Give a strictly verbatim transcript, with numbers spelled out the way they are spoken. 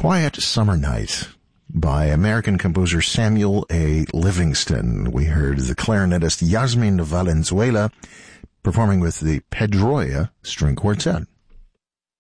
Quiet Summer Night by American composer Samuel A. Livingston. We heard the clarinetist Yasmin Valenzuela performing with the Pedroia String Quartet.